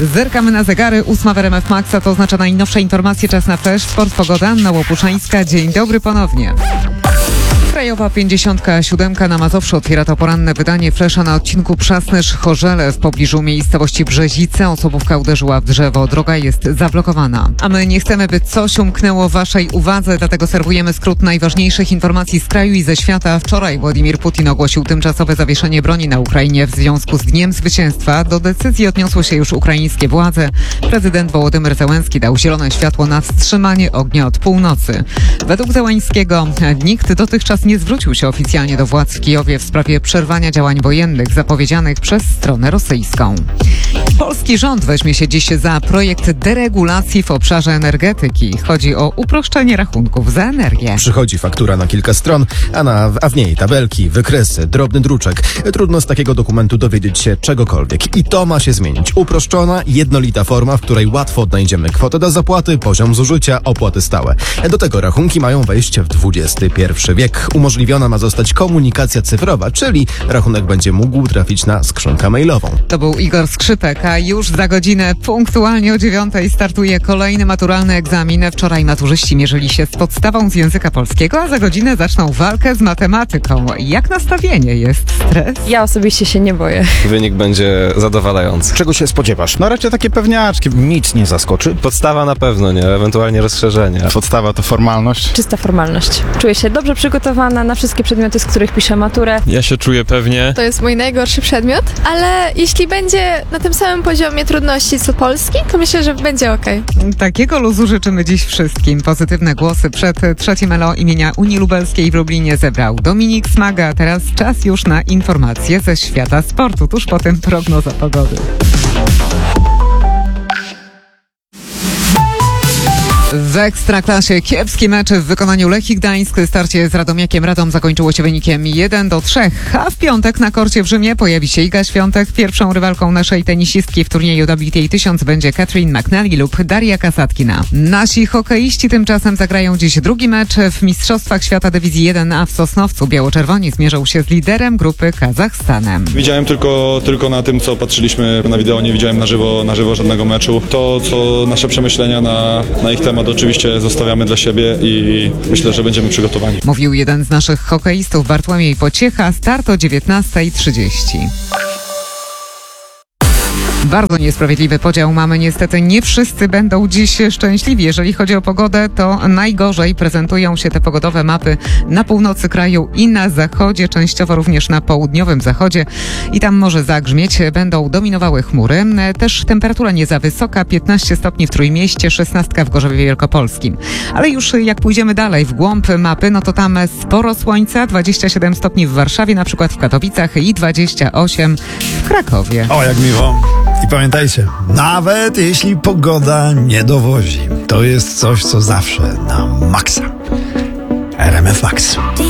Zerkamy na zegary, 8 w RMF Maxa, to oznacza najnowsze informacje, czas na Flash, sport, pogoda, Anna Łopuszańska. Dzień dobry ponownie. Krajowa 57 na Mazowszu otwiera to poranne wydanie Flesza na odcinku Przasnysz-Chorzele w pobliżu miejscowości Brzezice. Osobówka uderzyła w drzewo, droga jest zablokowana. A my nie chcemy, by coś umknęło waszej uwadze, dlatego serwujemy skrót najważniejszych informacji z kraju i ze świata. Wczoraj Władimir Putin ogłosił tymczasowe zawieszenie broni na Ukrainie w związku z Dniem Zwycięstwa. Do decyzji odniosły się już ukraińskie władze. Prezydent Wołodymyr Zełenski dał zielone światło na wstrzymanie ognia od północy. Według Zełenskiego nikt dotychczas nie zwrócił się oficjalnie do władz w Kijowie w sprawie przerwania działań wojennych zapowiedzianych przez stronę rosyjską. Polski rząd weźmie się dziś za projekt deregulacji w obszarze energetyki. Chodzi o uproszczenie rachunków za energię. Przychodzi faktura na kilka stron, a w niej tabelki, wykresy, drobny druczek. Trudno z takiego dokumentu dowiedzieć się czegokolwiek. I to ma się zmienić. Uproszczona, jednolita forma, w której łatwo odnajdziemy kwotę do zapłaty, poziom zużycia, opłaty stałe. Do tego rachunki mają wejść w XXI wiek. Umożliwiona ma zostać komunikacja cyfrowa, czyli rachunek będzie mógł trafić na skrzynkę mailową. To był Igor Skrzypek, a już za godzinę punktualnie o 9:00 startuje kolejny maturalny egzamin. Wczoraj maturzyści mierzyli się z podstawą z języka polskiego, a za godzinę zaczną walkę z matematyką. Jak nastawienie? Jest stres? Ja osobiście się nie boję. Wynik będzie zadowalający. Czego się spodziewasz? No raczej takie pewniaczki, nic nie zaskoczy. Podstawa na pewno nie, ewentualnie rozszerzenie. Podstawa to formalność. Czysta formalność. Czuję się dobrze przygotowana na wszystkie przedmioty, z których piszę maturę. Ja się czuję pewnie. To jest mój najgorszy przedmiot, ale jeśli będzie na tym samym poziomie trudności co polski, to myślę, że będzie okej. Takiego luzu życzymy dziś wszystkim. Pozytywne głosy przed trzecim ELO imienia Unii Lubelskiej w Lublinie zebrał Dominik Smaga. Teraz czas już na informacje ze świata sportu. Tuż potem prognoza pogody. W Ekstraklasie kiepski mecz w wykonaniu Lechii Gdańsk. Starcie z Radomiakiem Radom zakończyło się wynikiem 1-3. A w piątek na korcie w Rzymie pojawi się Iga Świątek. Pierwszą rywalką naszej tenisistki w turnieju WTA 1000 będzie Catherine McNally lub Daria Kasatkina. Nasi hokeiści tymczasem zagrają dziś drugi mecz w Mistrzostwach Świata Dywizji 1A w Sosnowcu. Biało-czerwoni zmierzą się z liderem grupy Kazachstanem. Widziałem tylko na tym, co patrzyliśmy na wideo, nie widziałem na żywo żadnego meczu. To, co nasze przemyślenia na ich temat oczywiście zostawiamy dla siebie i myślę, że będziemy przygotowani. Mówił jeden z naszych hokeistów, Bartłomiej Pociecha. Start o 19:30. Bardzo niesprawiedliwy podział mamy. Niestety nie wszyscy będą dziś szczęśliwi. Jeżeli chodzi o pogodę, to najgorzej prezentują się te pogodowe mapy na północy kraju i na zachodzie, częściowo również na południowym zachodzie. I tam może zagrzmieć, będą dominowały chmury. Też temperatura nie za wysoka, 15 stopni w Trójmieście, 16 w Gorzowie Wielkopolskim. Ale już jak pójdziemy dalej w głąb mapy, no to tam sporo słońca, 27 stopni w Warszawie, na przykład w Katowicach i 28 w Krakowie. O, jak miło. I pamiętajcie, nawet jeśli pogoda nie dowozi, to jest coś, co zawsze na maksa. RMF Max.